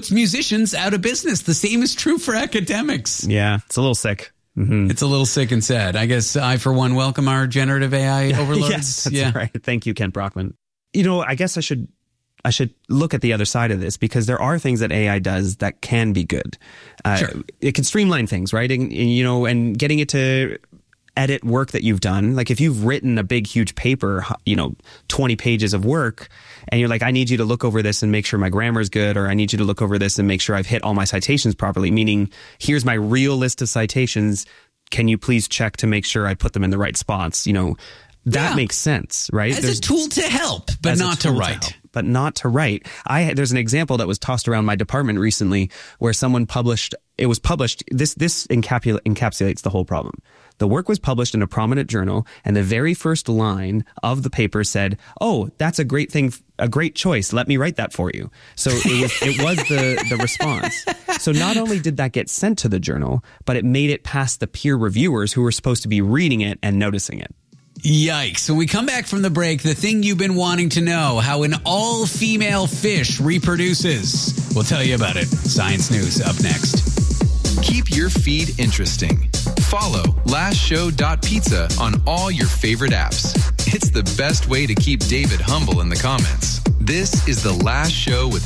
puts musicians out of business. The same is true for academics. Yeah, it's a little sick. Mm-hmm. It's a little sick and sad. I guess I, for one, welcome our generative AI overlords. Yes, that's right. Thank you, Kent Brockman. I guess I should look at the other side of this, because there are things that AI does that can be good. Sure. It can streamline things, right? And getting it to edit work that you've done. Like if you've written a big, huge paper, 20 pages of work, and you're like, I need you to look over this and make sure my grammar is good, or I need you to look over this and make sure I've hit all my citations properly, meaning here's my real list of citations. Can you please check to make sure I put them in the right spots? That makes sense, right? As a tool to help, but not to write. But not to write. There's an example that was tossed around my department recently where someone published, this encapsulates the whole problem. The work was published in a prominent journal, and the very first line of the paper said, "Oh, that's a great thing, a great choice. Let me write that for you." So it was the response. So not only did that get sent to the journal, but it made it past the peer reviewers who were supposed to be reading it and noticing it. Yikes. When we come back from the break, the thing you've been wanting to know, how an all-female fish reproduces. We'll tell you about it. Science News up next. Keep your feed interesting. Follow lastshow.pizza on all your favorite apps. It's the best way to keep David humble in the comments. This is The Last Show with